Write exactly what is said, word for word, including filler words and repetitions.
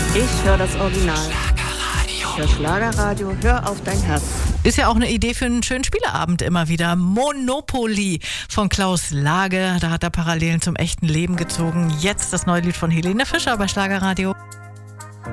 Ich höre das Original. Für Schlagerradio, hör auf dein Herz. Ist ja auch eine Idee für einen schönen Spieleabend immer wieder. Monopoly von Klaus Lage. Da hat er Parallelen zum echten Leben gezogen. Jetzt das neue Lied von Helene Fischer bei Schlagerradio.